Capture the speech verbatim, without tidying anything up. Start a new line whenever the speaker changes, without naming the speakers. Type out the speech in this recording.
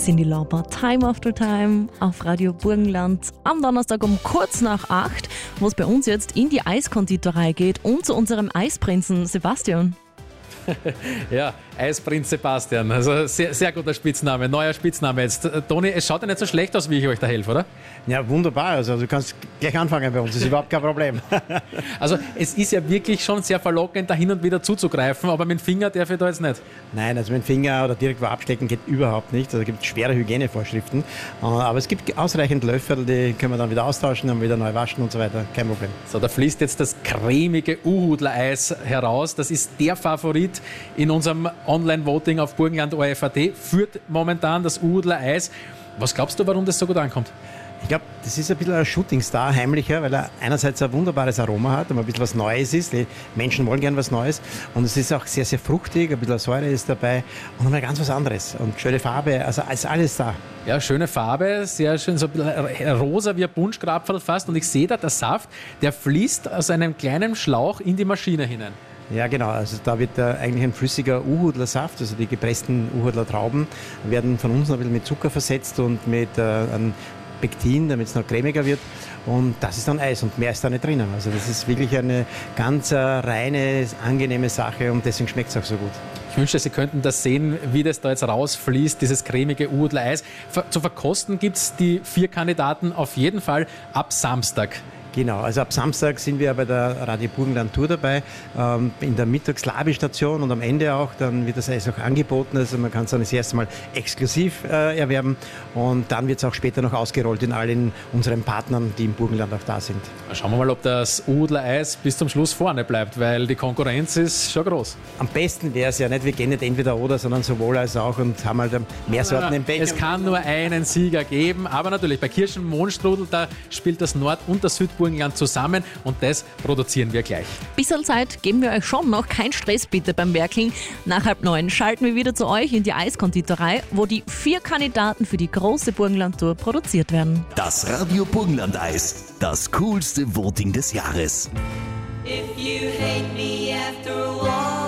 Cyndi Lauper, Time After Time auf Radio Burgenland am Donnerstag um kurz nach acht, wo es bei uns jetzt in die Eiskonditorei geht und zu unserem Eisprinzen Sebastian.
Ja, Eisprinz Sebastian, also sehr, sehr guter Spitzname, neuer Spitzname jetzt. Toni, es schaut ja nicht so schlecht aus, wie ich euch da helfe, oder?
Ja, wunderbar, also du kannst gleich anfangen bei uns, das ist überhaupt kein Problem.
Also es ist ja wirklich schon sehr verlockend, da hin und wieder zuzugreifen, aber mit dem Finger darf ich da jetzt nicht.
Nein, also mit dem Finger oder direkt wo abstecken geht überhaupt nicht, also es gibt schwere Hygienevorschriften, aber es gibt ausreichend Löffel, die können wir dann wieder austauschen, dann wieder neu waschen und so weiter, kein Problem.
So, da fließt jetzt das cremige Uhudler-Eis heraus, das ist der Favorit in unserem Online-Voting auf burgenland punkt o r f punkt a t, führt momentan das Uhudler-Eis. Was glaubst du, warum das so gut ankommt?
Ich glaube, das ist ein bisschen ein Shootingstar, heimlicher, weil er einerseits ein wunderbares Aroma hat, aber ein bisschen was Neues ist. Die Menschen wollen gern was Neues. Und es ist auch sehr, sehr fruchtig, ein bisschen Säure ist dabei und nochmal ganz was anderes. Und schöne Farbe, also ist alles da.
Ja, schöne Farbe, sehr schön, so ein bisschen rosa wie ein Bunschgrapferl fast. Und ich sehe da, der Saft, der fließt aus einem kleinen Schlauch in die Maschine hinein.
Ja, genau. Also da wird äh, eigentlich ein flüssiger Uhudler Saft, also die gepressten Uhudler Trauben, werden von uns noch ein bisschen mit Zucker versetzt und mit äh, einem Pektin, damit es noch cremiger wird. Und das ist dann Eis und mehr ist da nicht drinnen. Also das ist wirklich eine ganz äh, reine, angenehme Sache und deswegen schmeckt es auch so gut.
Ich wünschte, Sie könnten das sehen, wie das da jetzt rausfließt, dieses cremige Uhudler Eis. Zu verkosten gibt es die vier Kandidaten auf jeden Fall ab Samstag.
Genau, also ab Samstag sind wir bei der Radio Burgenland Tour dabei, ähm, in der Mittags-Labi-Station und am Ende auch, dann wird das Eis auch angeboten, also man kann es dann das erste Mal exklusiv äh, erwerben und dann wird es auch später noch ausgerollt in allen unseren Partnern, die im Burgenland auch da sind.
Schauen wir mal, ob das Uhudler Eis bis zum Schluss vorne bleibt, weil die Konkurrenz ist schon groß.
Am besten wäre es ja nicht, wir gehen nicht entweder oder, sondern sowohl als auch und haben halt mehr Sorten im Becher.
Es kann nur einen Sieger geben, aber natürlich bei Kirschen-Mohnstrudel, da spielt das Nord- und das Südburgenland zusammen und das produzieren wir gleich.
Bisschen Zeit geben wir euch schon noch, kein Stress bitte beim Werkeln. Nach halb neun schalten wir wieder zu euch in die Eiskonditorei, wo die vier Kandidaten für die große Burgenland-Tour produziert werden.
Das Radio Burgenland Eis, das coolste Voting des Jahres.
If you hate me after a while